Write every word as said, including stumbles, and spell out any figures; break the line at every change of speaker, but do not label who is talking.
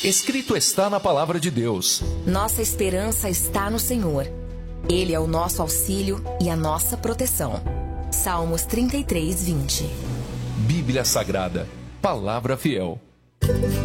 Escrito está na palavra de Deus.
Nossa esperança está no Senhor. Ele é o nosso auxílio e a nossa proteção. Salmos trinta e três, vinte.
Bíblia Sagrada, palavra fiel.